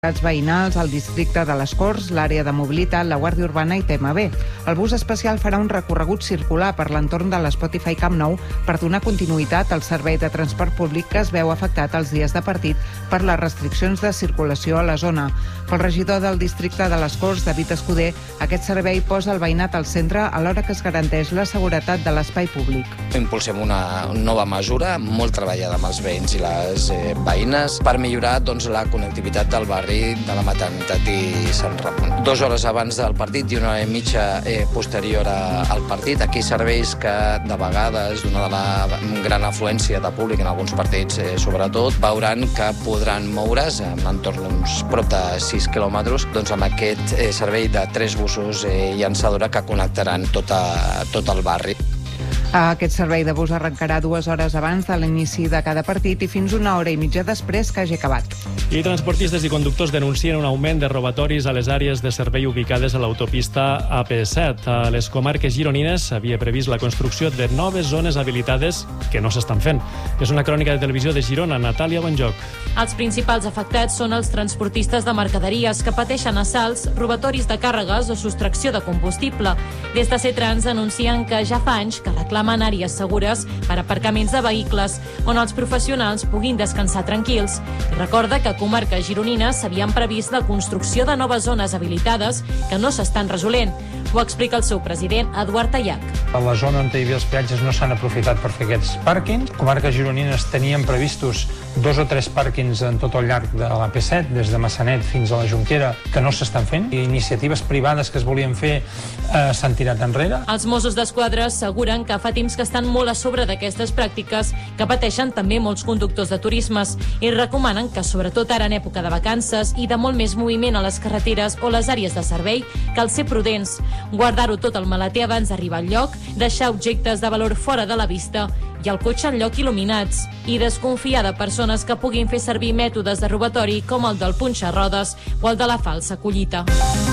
veïnals al districte de les Corts, l'àrea de mobilitat, la Guàrdia Urbana i TMB. El bus especial farà un recorregut circular per l'entorn de l'Spotify Camp Nou per donar continuïtat al servei de transport públic que es veu afectat els dies de partit per les restriccions de circulació a la zona. Pel regidor del districte de les Corts, David Escuder, aquest servei posa el veïnat al centre alhora que es garanteix la seguretat de l'espai públic. Impulsem una nova mesura molt treballada amb els veïns i les veïnes per millorar la connectivitat del barri de la Maternitat i Sant Ramon. 2 hores abans del partit i 1 hora i mitja posterior al partit. Aquí serveis que de vegades, donada la gran afluència de públic en alguns partits sobretot, veuran que podran moure's en l'entorn d'uns prop de 6 quilòmetres amb aquest servei de 3 busos llançadora que connectaran tot el barri. Aquest servei de bus arrencarà 2 hores abans de l'inici de cada partit i fins 1 hora i mitja després que hagi acabat. I transportistes i conductors denuncien un augment de robatoris a les àrees de servei ubicades a l'autopista AP7. A les comarques gironines s'havia previst la construcció de noves zones habilitades que no s'estan fent. És una crònica de televisió de Girona. Natàlia Bonjoc. Els principals afectats són els transportistes de mercaderies que pateixen assalts, robatoris de càrregues o sostracció de combustible. Des de Cetrans denuncien que ja fa anys que reclamen àrees segures per aparcaments de vehicles on els professionals puguin descansar tranquils. I recorda que a comarques gironines s'havien previst la construcció de noves zones habilitades que no s'estan resolent. Ho explica el seu president, Eduard Tayac. A la zona on hi havia els peatges no s'han aprofitat per fer aquests pàrquings. Comarques gironines tenien previstos 2 o 3 pàrquings en tot el llarg de l'AP7, des de Massanet fins a la Jonquera, que no s'estan fent. Iniciatives privades que es volien fer s'han tirat enrere. Els Mossos d'Esquadra asseguren que fa temps que estan molt a sobre d'aquestes pràctiques que pateixen també molts conductors de turismes i recomanen que, sobretot ara en època de vacances i de molt més moviment a les carreteres o les àrees de servei, cal ser prudents, guardar-ho tot al maleter abans d'arribar al lloc, deixar objectes de valor fora de la vista i el cotxe en lloc il·luminats i desconfiar de persones que puguin fer servir mètodes de robatori com el del punxa-rodes o el de la falsa collita.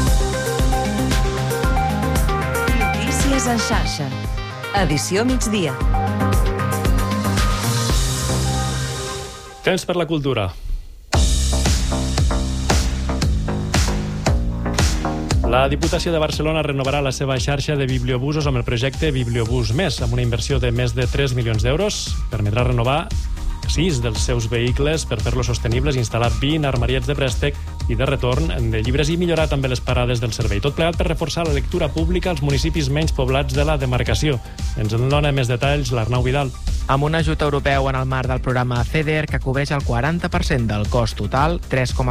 Notícies en xarxa. Edició migdia. Temps per la cultura. La Diputació de Barcelona renovarà la seva xarxa de bibliobusos amb el projecte Bibliobús Més, amb una inversió de més de 3 milions d'euros. Permetrà renovar 6 dels seus vehicles per fer-los sostenibles, instal·lar 20 armariets de préstec i de retorn de llibres i millorar també les parades del servei. Tot plegat per reforçar la lectura pública als municipis menys poblats de la demarcació. Ens en dona més detalls l'Arnau Vidal. Amb un ajut europeu en el marc del programa FEDER, que cobreix el 40% del cost total,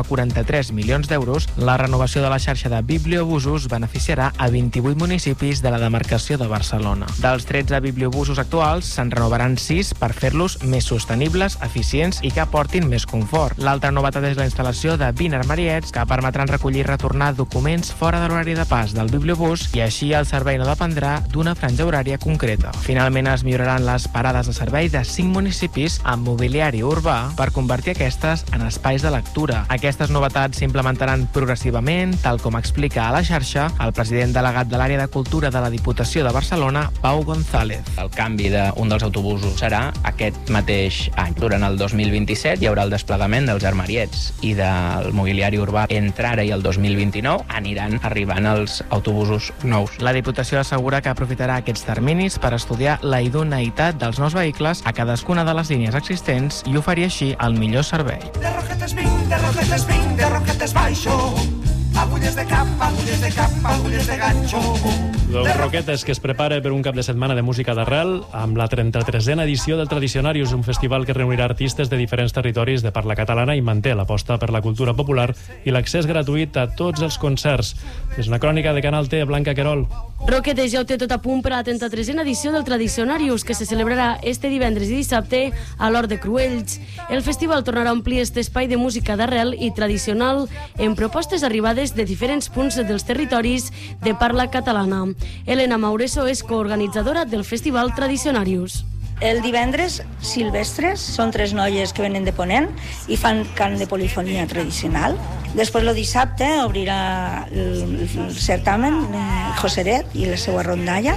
3,43 milions d'euros, la renovació de la xarxa de bibliobusos beneficiarà a 28 municipis de la demarcació de Barcelona. Dels 13 bibliobusos actuals, se'n renovaran 6 per fer-los més sostenibles, eficients i que aportin més confort. L'altra novetat és la instal·lació de 20 armariets que permetran recollir i retornar documents fora de l'horari de pas del bibliobús i així el servei no dependrà d'una franja horària concreta. Finalment es milloraran les parades de servei de 5 municipis amb mobiliari urbà per convertir aquestes en espais de lectura. Aquestes novetats s'implementaran progressivament, tal com explica a la xarxa el president delegat de l'àrea de cultura de la Diputació de Barcelona, Pau González. El canvi d'un dels autobusos serà aquest mateix any. Durant el 2027 hi haurà el desplegament dels armariets i del mobiliari urbà. Entre ara i el 2029 aniran arribant els autobusos nous. La Diputació assegura que aprofitarà aquests terminis per estudiar la idoneïtat dels nous vehicles a cadascuna de les línies existents i oferir així el millor servei. De Roquetes vinc, de Roquetes vinc, de Roquetes baixo. Agulles de cap, agulles de cap, agulles de ganxo. Los Roquetes, que es prepara per un cap de setmana de música d'arrel amb la 33a edició del Tradicionarius, un festival que reunirà artistes de diferents territoris de parla catalana i manté l'aposta per la cultura popular i l'accés gratuït a tots els concerts. És una crònica de Canal T, Blanca Querol. Roquetes ja ho té tot a punt per a la 33a edició del Tradicionarius, que se celebrarà este divendres i dissabte a l'Hort de Cruells. El festival tornarà a omplir este espai de música d'arrel i tradicional en propostes arribades de diferents punts dels territoris de parla catalana. Elena Maureso és coorganitzadora del Festival Tradicionarius. El divendres, Silvestres, són 3 noies que venen de Ponent i fan cant de polifonia tradicional. Després, el dissabte, obrirà el certamen Joseret i la seva rondalla.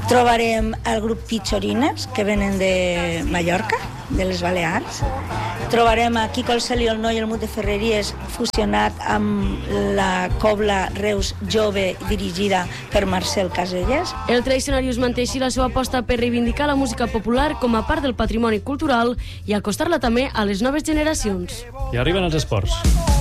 Trobarem el grup Pichorines, que venen de Mallorca, de les Balears. Trobarem a Quico el Celiolno i el Mut de Ferreries fusionat amb la cobla Reus Jove dirigida per Marcel Caselles. El Tradicionarius manté així la seva aposta per reivindicar la música popular com a part del patrimoni cultural i acostar-la també a les noves generacions. I arriben els esports.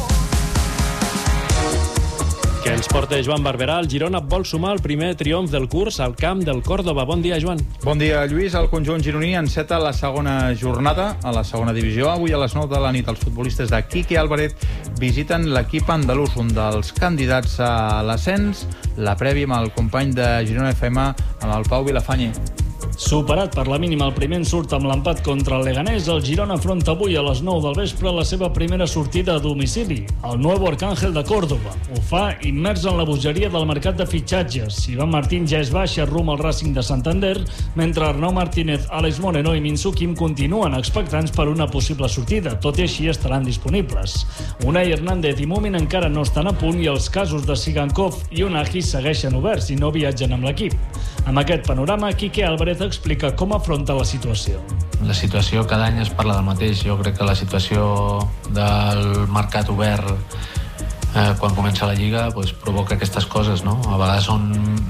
Que ens porta Joan Barberà. El Girona vol sumar el primer triomf del curs al camp del Córdoba. Bon dia, Joan. Bon dia, Lluís. El conjunt gironí enceta la segona jornada a la segona divisió. Avui a les 9 de la nit els futbolistes de Quique Álvarez visiten l'equip andalús, un dels candidats a l'ascens. La prèvia amb el company de Girona FM, amb el Pau Vilafañe. Superat per la mínima, el primer surt amb l'empat contra el Leganés. El Girona afronta avui a les 9 del vespre la seva primera sortida a domicili, el Nuevo Arcángel de Córdoba. Ho fa immers en la bogeria del mercat de fitxatges. Ivan Martín ja és baixa rumb al Racing de Santander, mentre Arnau Martínez, Àlex Moreno i Minsu Kim continuen expectants per una possible sortida. Tot i així estaran disponibles. Unai Hernández i Mumin encara no estan a punt i els casos de Sigankov i Unagi segueixen oberts i no viatgen amb l'equip. Amb aquest panorama, Quique Álvarez explica com afronta la situació. La situació cada any es parla del mateix. Jo crec que la situació del mercat obert quan comença la Lliga provoca aquestes coses, no? A vegades són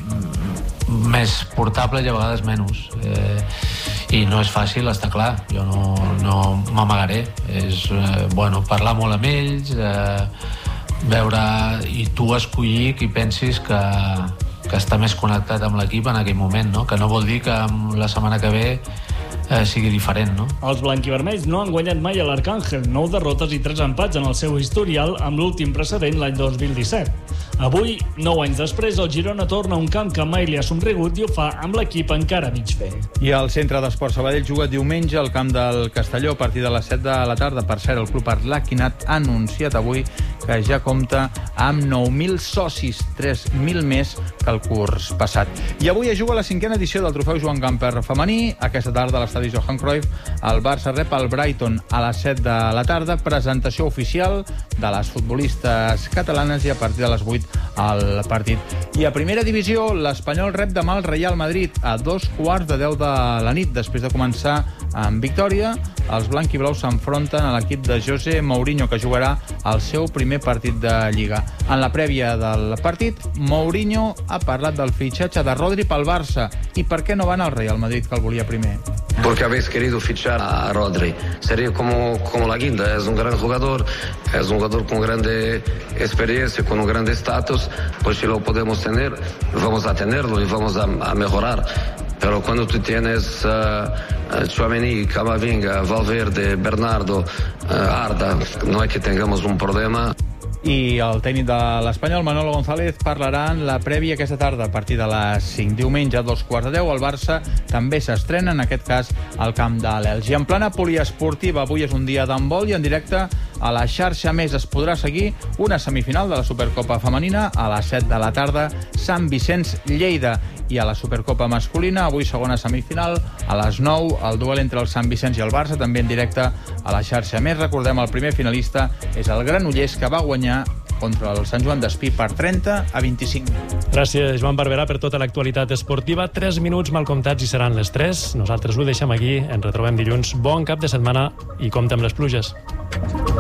més portables i a vegades menys. I no és fàcil, està clar. Jo no m'amagaré. És parlar molt amb ells, veure i tu escollir qui pensis que està més connectat amb l'equip en aquell moment, no? Que no vol dir que la setmana que ve sigui diferent, no? Els blanquivermells no han guanyat mai a l'Arcàngel, 9 derrotes i 3 empats en el seu historial, amb l'últim precedent l'any 2017. Avui, 9 anys després, el Girona torna a un camp que mai li ha somrigut i ho fa amb l'equip encara mig fer. I el Centre d'Esports Sabadell juga diumenge al camp del Castelló a partir de les 7 de la tarda. Per cert, el club Arlequinat ha anunciat avui que ja compta amb 9.000 socis, 3.000 més que el curs passat. I avui es juga la 5a edició del trofeu Joan Gamper femení. Aquesta tarda a l'estadi Johan Cruyff el Barça rep el Brighton a les 7 de la tarda. Presentació oficial de les futbolistes catalanes i a partir de les 8 al partit. I a primera divisió l'Espanyol rep demà el Real Madrid a 2:15 de la nit. Després de començar amb victòria, els blanc-i-blaus s'enfronten a l'equip de José Mourinho, que jugarà el seu primer partit de Lliga. En la prèvia del partit, Mourinho ha parlat del fitxatge de Rodri pel Barça i per què no va anar al Real Madrid, que el volia primer. Porque habéis querido fichar a Rodri. Sería como la guinda, es un gran jugador con grande experiencia, con un grande estatus, pues si lo podemos tener, vamos a tenerlo y vamos a mejorar. Pero cuando tú tienes Tchouaméni, Camavinga, Valverde, Bernardo, Arda, no es que tengamos un problema. I el tècnic de l'Espanyol, Manolo González, parlarà en la prèvia aquesta tarda a partir de les 5. Diumenge a 2:15. El Barça també s'estrena, en aquest cas, al camp de l'Elx. I en plana poliesportiva, avui és un dia d'handbol i en directe a la xarxa Més es podrà seguir una semifinal de la Supercopa femenina a les 7 de la tarda, Sant Vicenç Lleida. I a la Supercopa masculina, avui segona semifinal, a les 9, el duel entre el Sant Vicenç i el Barça, també en directe a la xarxa Més. Recordem, el primer finalista és el Granollers, que va guanyar contra el Sant Joan d'Espí per 30-25. Gràcies, Joan Barberà, per tota l'actualitat esportiva. 3 minuts mal comptats i seran les 3. Nosaltres ho deixem aquí. Ens retrobem dilluns. Bon cap de setmana i compte amb les pluges.